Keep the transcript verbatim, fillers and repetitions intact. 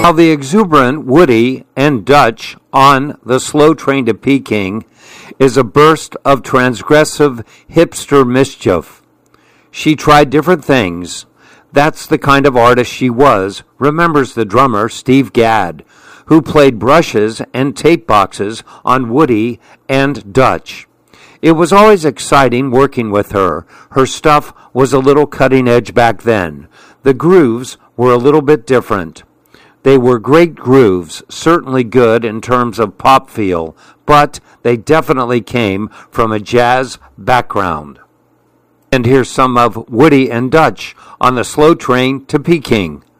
While the exuberant Woody and Dutch on The Slow Train to Peking is a burst of transgressive hipster mischief. She tried different things. That's the kind of artist she was, remembers the drummer Steve Gadd, who played brushes and tape boxes on Woody and Dutch. It was always exciting working with her. Her stuff was a little cutting edge back then. The grooves were a little bit different. They were great grooves, certainly good in terms of pop feel, but they definitely came from a jazz background. And here's some of Woody and Dutch on The Slow Train to Peking.